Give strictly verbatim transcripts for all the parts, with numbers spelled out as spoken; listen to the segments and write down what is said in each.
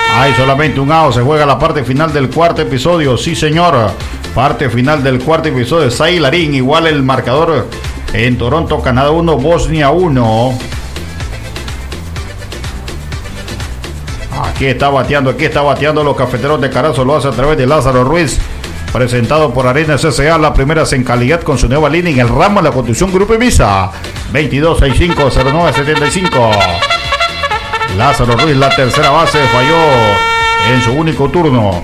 Hay solamente un out, se juega la parte final del cuarto episodio. Sí, señor. Parte final del cuarto episodio. Sai Larín, igual el marcador en Toronto, Canadá uno, Bosnia uno. Aquí está bateando, aquí está bateando los Cafeteros de Carazo. Lo hace a través de Lázaro Ruiz. Presentado por Arena C C A, la primera en calidad con su nueva línea en el ramo de la construcción Grupo Ibiza. veintidós sesenta y cinco cero nueve setenta y cinco. Lázaro Ruiz, la tercera base, falló en su único turno.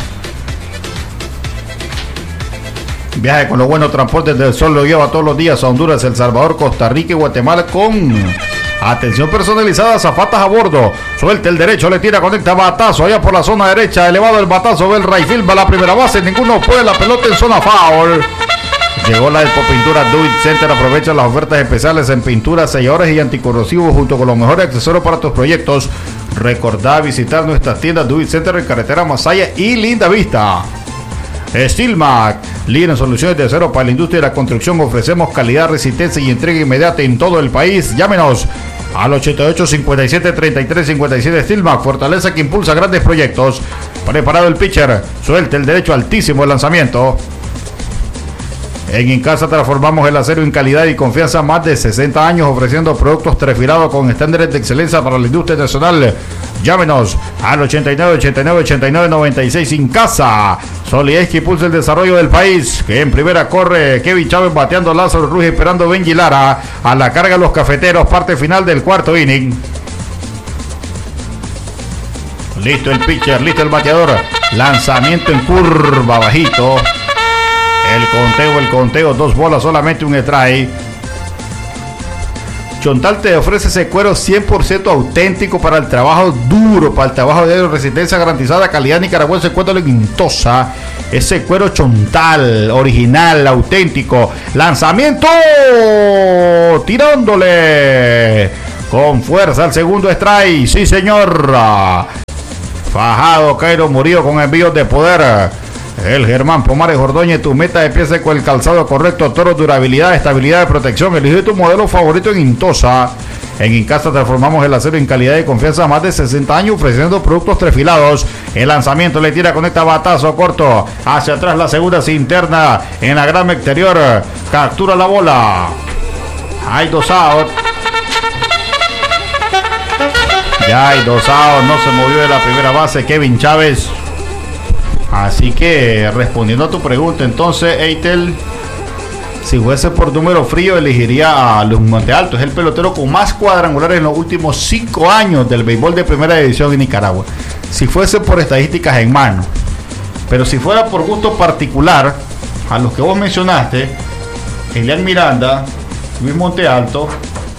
Viaje con los buenos transportes del sol, lo lleva todos los días a Honduras, El Salvador, Costa Rica y Guatemala con atención personalizada, zapatas a bordo. Suelta el derecho, le tira, conecta, batazo allá por la zona derecha, elevado el batazo, ve el right field, va a la primera base, ninguno puede, la pelota en zona foul. Llegó la Expo Pintura Do It Center, aprovecha las ofertas especiales en pinturas, selladores y anticorrosivos junto con los mejores accesorios para tus proyectos. Recordá visitar nuestras tiendas Do It Center en carretera Masaya y Linda Vista. Steelmac, líder en soluciones de acero para la industria de la construcción. Ofrecemos calidad, resistencia y entrega inmediata en todo el país. Llámenos al ochenta y ocho, cincuenta y siete, treinta y tres, cincuenta y siete. Steelmac, fortaleza que impulsa grandes proyectos. Preparado el pitcher, suelta el derecho, altísimo el lanzamiento. En Incasa transformamos el acero en calidad y confianza, más de sesenta años ofreciendo productos trefilados con estándares de excelencia para la industria nacional. Llámenos al ochenta y nueve, ochenta y nueve, ochenta y nueve, noventa y seis. Incasa, solidez que impulsa el desarrollo del país. Que en primera corre Kevin Chávez bateando, Lázaro Ruiz esperando Benji Lara. A la carga los Cafeteros, parte final del cuarto inning. Listo el pitcher, listo el bateador. Lanzamiento en curva, bajito. El conteo, el conteo, dos bolas, solamente un strike. Chontal te ofrece ese cuero cien por ciento auténtico para el trabajo duro, para el trabajo de resistencia garantizada, calidad nicaragüense, cuero Guintosa. Ese cuero Chontal, original, auténtico. Lanzamiento, tirándole con fuerza al segundo strike. Sí, señor. Fajado Cairo Murillo con envíos de poder. El Germán Pomares Ordóñez, tu meta empieza con el calzado correcto, toro, durabilidad, estabilidad de protección. Elige tu modelo favorito en Intosa. En Incasa transformamos el acero en calidad y confianza, más de sesenta años ofreciendo productos trefilados. El lanzamiento le tira, conecta, batazo corto hacia atrás, la segunda se interna en la grama exterior, captura la bola. Hay dos out. Ya hay dos out, no se movió de la primera base Kevin Chávez. Así que, respondiendo a tu pregunta, entonces, Eitel, si fuese por número frío, elegiría a Luis Montealto. Es el pelotero con más cuadrangulares en los últimos cinco años del béisbol de primera división en Nicaragua. Si fuese por estadísticas en mano. Pero si fuera por gusto particular, a los que vos mencionaste, Elian Miranda, Luis Montealto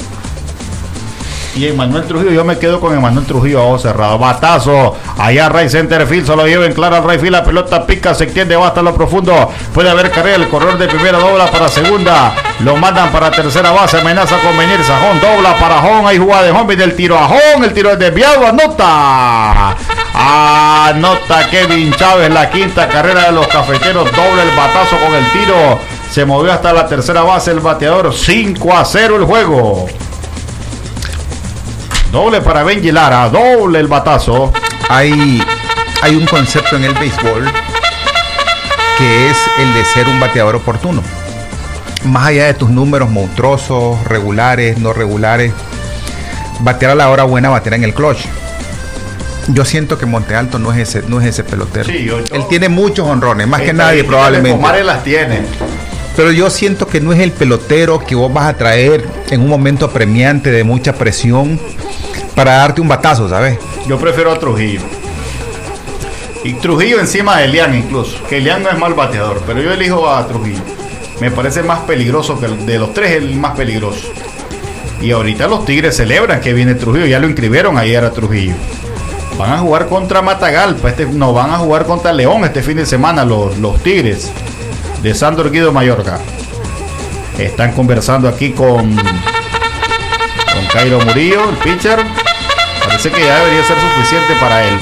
y Emmanuel Trujillo, yo me quedo con Emmanuel Trujillo a ojo cerrado. Batazo, allá right center field, solo lleva en clara al right field, la pelota pica, se extiende, va hasta lo profundo, puede haber carrera, el corredor de primera dobla para segunda, lo mandan para tercera base, amenaza con venir Sajón, dobla para Jón, hay jugada de Jón, viene el tiro a Jón, el tiro es desviado, anota, anota Kevin Chávez, la quinta carrera de los Cafeteros, doble el batazo con el tiro, se movió hasta la tercera base el bateador, cinco a cero el juego. Doble para Benji Lara, doble el batazo. Hay, hay un concepto en el béisbol que es el de ser un bateador oportuno. Más allá de tus números monstruosos, regulares, no regulares, batear a la hora buena, batear en el clutch. Yo siento que Montealto no es ese, no es ese pelotero. Sí, yo, yo, Él tiene muchos honrones, más que nadie probablemente. Pomares las tiene. Pero yo siento que no es el pelotero que vos vas a traer en un momento apremiante de mucha presión para darte un batazo, ¿sabes? Yo prefiero a Trujillo. Y Trujillo encima de Elian incluso. Que Elian no es mal bateador, pero yo elijo a Trujillo. Me parece más peligroso que el de los tres, el más peligroso. Y ahorita los Tigres celebran que viene Trujillo. Ya lo inscribieron ayer a Trujillo. Van a jugar contra Matagalpa. Este, no, van a jugar contra León este fin de semana los, los Tigres de Sandor Guido Mayorga. Están conversando aquí con con Cairo Murillo, el pitcher. Parece que ya debería ser suficiente para él.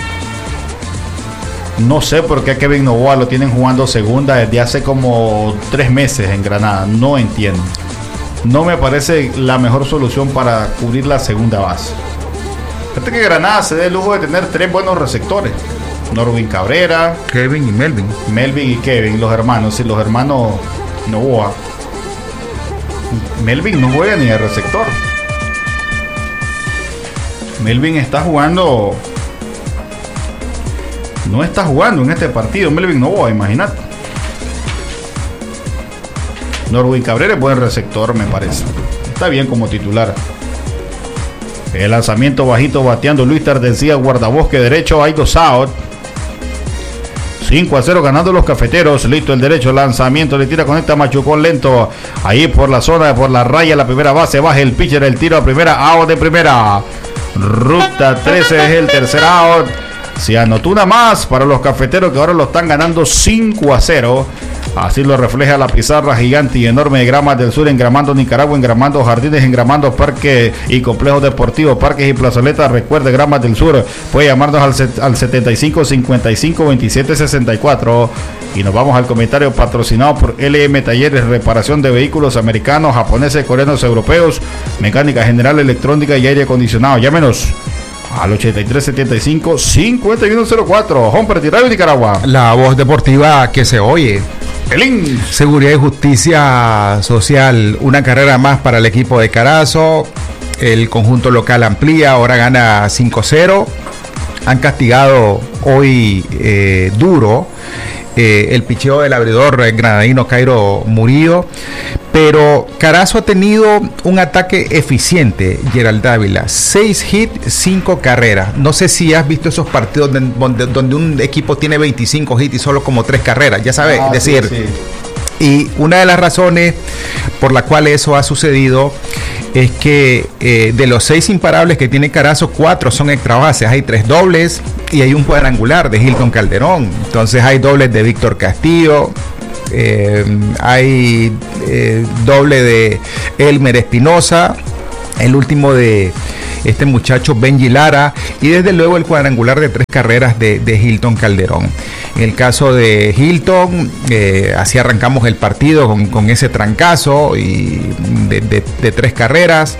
No sé por qué a Kevin Novoa lo tienen jugando segunda desde hace como tres meses en Granada. No entiendo. No me parece la mejor solución para cubrir la segunda base. Fíjate que Granada se da el lujo de tener tres buenos receptores. Norwin Cabrera, Kevin y Melvin. Melvin y Kevin, los hermanos. Y los hermanos Novoa. Melvin no juega ni de receptor. Melvin está jugando. No está jugando en este partido. Melvin Novoa, imagínate. Norwin Cabrera es buen receptor, me parece. Está bien como titular. El lanzamiento bajito bateando Luis Tardencía, guardabosque derecho, hay dos out. cinco a cero ganando los cafeteros. Listo el derecho, lanzamiento, le tira, conecta Machucón lento. Ahí por la zona, por la raya, la primera base, baja el pitcher, el tiro a primera, out de primera. Ruta trece es el tercer out. Se anotó una más para los cafeteros que ahora lo están ganando cinco a cero. Así lo refleja la pizarra gigante y enorme de Gramas del Sur, Engramando Nicaragua, Engramando Jardines, Engramando Parque y Complejos Deportivos, Parques y Plazoletas. Recuerde, Gramas del Sur, puede llamarnos al, set, al setenta y cinco cincuenta y cinco veintisiete sesenta y cuatro. Y nos vamos al comentario patrocinado por L M Talleres, reparación de vehículos americanos, japoneses, coreanos, europeos, mecánica general, electrónica y aire acondicionado. Llámenos al ochenta y tres setenta y cinco cincuenta y uno cero cuatro. Hombre, Radio Nicaragua. La voz deportiva que se oye. Pelín. Seguridad y Justicia Social, una carrera más para el equipo de Carazo. El conjunto local amplía, ahora gana cinco cero. Han castigado hoy eh, duro eh, el picheo del abridor granadino Cairo Murillo, pero Carazo ha tenido un ataque eficiente. Gerald Dávila, seis hits, cinco carreras. No sé si has visto esos partidos donde, donde un equipo tiene veinticinco hits y solo como tres carreras, ya sabes, ah, es decir, sí, sí. Y una de las razones por la cual eso ha sucedido es que eh, de los seis imparables que tiene Carazo, cuatro son extra bases, hay tres dobles y hay un cuadrangular de Hilton Calderón. Entonces hay dobles de Víctor Castillo, eh, hay eh, doble de Elmer Espinosa, el último de este muchacho Benji Lara, y desde luego el cuadrangular de tres carreras de, de Hilton Calderón. En el caso de Hilton, eh, así arrancamos el partido con, con ese trancazo y de, de, de tres carreras.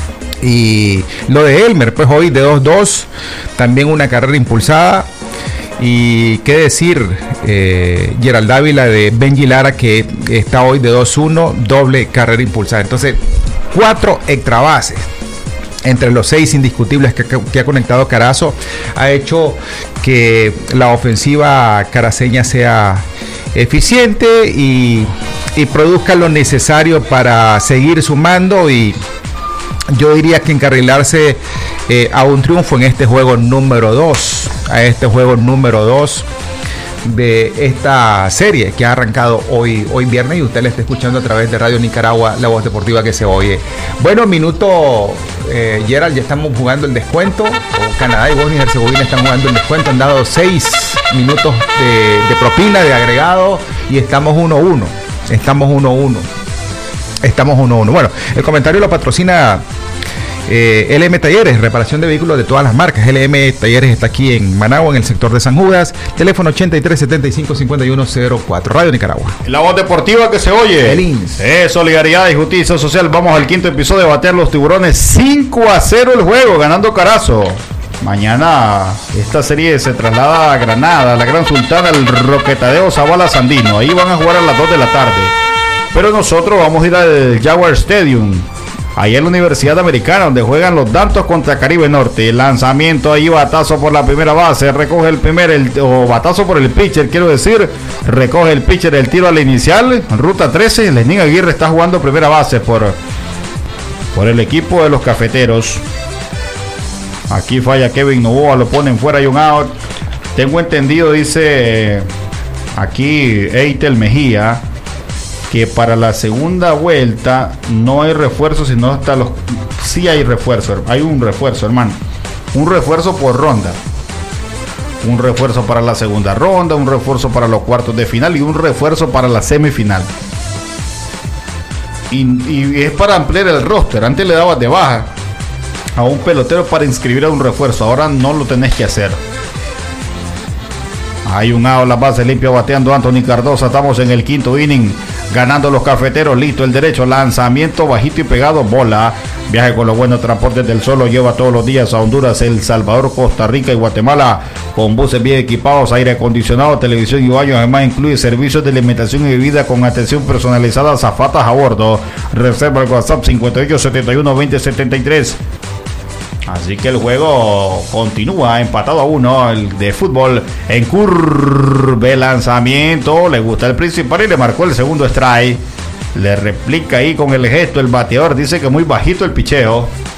Y lo de Elmer, pues hoy de dos dos, también una carrera impulsada. Y qué decir, eh, Gerald Dávila de Benji Lara, que está hoy de dos uno, doble carrera impulsada. Entonces, cuatro extra bases entre los seis indiscutibles que, que, que ha conectado Carazo, ha hecho que la ofensiva caraceña sea eficiente y, y produzca lo necesario para seguir sumando y yo diría que encarrilarse eh, a un triunfo en este juego número dos, a este juego número dos de esta serie que ha arrancado hoy, hoy viernes, y usted la está escuchando a través de Radio Nicaragua, la voz deportiva que se oye. Bueno, minuto, eh, Gerald, ya estamos jugando el descuento, o Canadá y Bosnia y Herzegovina están jugando el descuento, han dado seis minutos de, de propina, de agregado, y estamos uno uno, estamos uno uno, estamos uno uno. Bueno, el comentario lo patrocina Eh, L M Talleres, reparación de vehículos de todas las marcas. L M Talleres está aquí en Managua, en el sector de San Judas. Teléfono ochenta y tres setenta y cinco cincuenta y uno cero cuatro. Radio Nicaragua. La voz deportiva que se oye. El I N S. Eh, solidaridad y justicia social. Vamos al quinto episodio de Batear los Tiburones. cinco a cero el juego, ganando Carazo. Mañana esta serie se traslada a Granada, la Gran Sultana, el Roquetadeo Zavala Sandino. Ahí van a jugar a las dos de la tarde. Pero nosotros vamos a ir al Jaguar Stadium, ahí en la Universidad Americana, donde juegan los Dantos contra Caribe Norte. El lanzamiento ahí, batazo por la primera base, recoge el primer, el, o batazo por el pitcher, quiero decir, recoge el pitcher, el tiro a la inicial, ruta trece, Lenín Aguirre está jugando primera base por, por el equipo de los cafeteros. Aquí falla Kevin Novoa, lo ponen fuera, hay un out. Tengo entendido, dice aquí Eitel Mejía, que para la segunda vuelta no hay refuerzo, sino hasta los... Sí hay refuerzo, hay un refuerzo, hermano. Un refuerzo por ronda. Un refuerzo para la segunda ronda, un refuerzo para los cuartos de final y un refuerzo para la semifinal. Y, y es para ampliar el roster. Antes le dabas de baja a un pelotero para inscribir a un refuerzo. Ahora no lo tenés que hacer. Hay un out, la base limpia, bateando Anthony Cardosa. Estamos en el quinto inning, ganando los cafeteros. Listo el derecho, lanzamiento bajito y pegado, bola. Viaje con los buenos transportes del sol, lo lleva todos los días a Honduras, El Salvador, Costa Rica y Guatemala, con buses bien equipados, aire acondicionado, televisión y baños. Además incluye servicios de alimentación y bebida con atención personalizada, azafatas a bordo. Reserva el WhatsApp cincuenta y ocho setenta y uno veinte setenta y tres. Así que el juego continúa empatado a uno, el de fútbol en curve, lanzamiento, le gusta el principal y le marcó el segundo strike. Le replica ahí con el gesto el bateador, dice que muy bajito el picheo.